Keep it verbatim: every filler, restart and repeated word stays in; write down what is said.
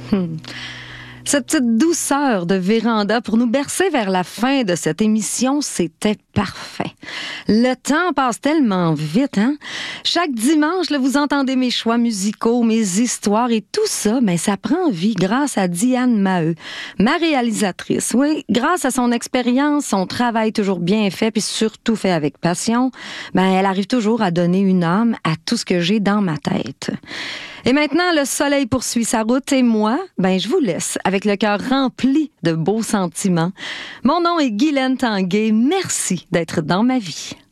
Hmm. Cette petite douceur de Véranda pour nous bercer vers la fin de cette émission, c'était parfait. Le temps passe tellement vite, hein? Chaque dimanche, là, vous entendez mes choix musicaux, mes histoires et tout ça, ben, ça prend vie grâce à Diane Maheu, ma réalisatrice. Oui, grâce à son expérience, son travail toujours bien fait, puis surtout fait avec passion, ben, elle arrive toujours à donner une âme à tout ce que j'ai dans ma tête. Et maintenant, le soleil poursuit sa route et moi, ben, je vous laisse avec le cœur rempli de beaux sentiments. Mon nom est Guylaine Tanguay. Merci d'être dans ma vie.